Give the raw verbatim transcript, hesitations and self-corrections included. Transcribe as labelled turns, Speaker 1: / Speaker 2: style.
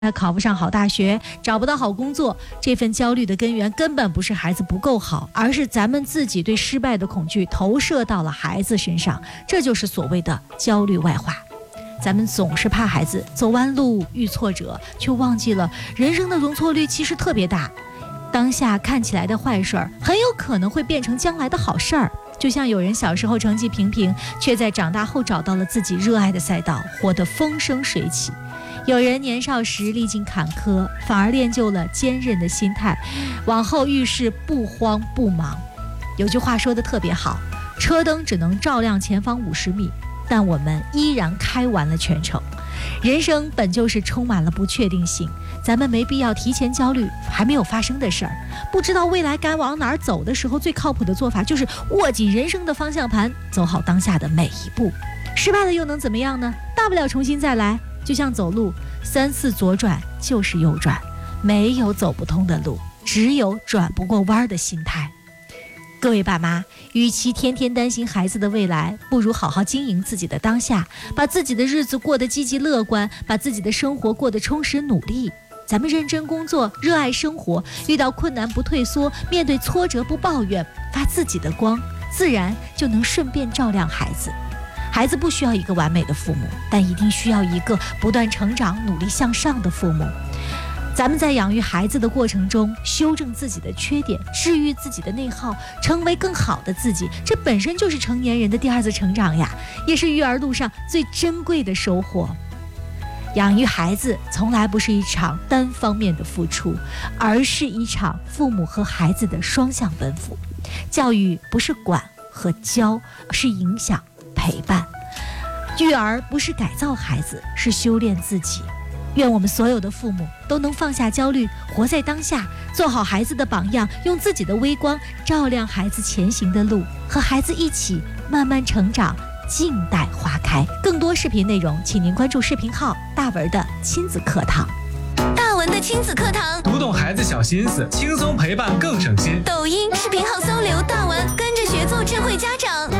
Speaker 1: 考不上好大学，找不到好工作，这份焦虑的根源根本不是孩子不够好，而是咱们自己对失败的恐惧投射到了孩子身上，这就是所谓的焦虑外化。咱们总是怕孩子走弯路遇挫折，却忘记了人生的容错率其实特别大，当下看起来的坏事儿很有可能会变成将来的好事儿。就像有人小时候成绩平平，却在长大后找到了自己热爱的赛道，活得风生水起。有人年少时历经坎坷，反而练就了坚韧的心态，往后遇事不慌不忙。有句话说得特别好，车灯只能照亮前方五十米，但我们依然开完了全程。人生本就是充满了不确定性，咱们没必要提前焦虑还没有发生的事儿。不知道未来该往哪儿走的时候，最靠谱的做法就是握紧人生的方向盘，走好当下的每一步。失败了又能怎么样呢？大不了重新再来。就像走路，三次左转就是右转，没有走不通的路，只有转不过弯的心态。各位爸妈，与其天天担心孩子的未来，不如好好经营自己的当下，把自己的日子过得积极乐观，把自己的生活过得充实努力。咱们认真工作，热爱生活，遇到困难不退缩，面对挫折不抱怨，发自己的光，自然就能顺便照亮孩子。孩子不需要一个完美的父母，但一定需要一个不断成长、努力向上的父母。咱们在养育孩子的过程中，修正自己的缺点，治愈自己的内耗，成为更好的自己，这本身就是成年人的第二次成长呀，也是育儿路上最珍贵的收获。养育孩子从来不是一场单方面的付出，而是一场父母和孩子的双向奔赴。教育不是管和教，是影响陪伴。育儿不是改造孩子，是修炼自己。愿我们所有的父母都能放下焦虑，活在当下，做好孩子的榜样，用自己的微光照亮孩子前行的路，和孩子一起慢慢成长，静待花开。更多视频内容，请您关注视频号大文的亲子课堂。
Speaker 2: 大文的亲子课堂，
Speaker 3: 读懂孩子小心思，轻松陪伴更省心。
Speaker 2: 抖音视频号搜刘大文，跟着学做智慧家长。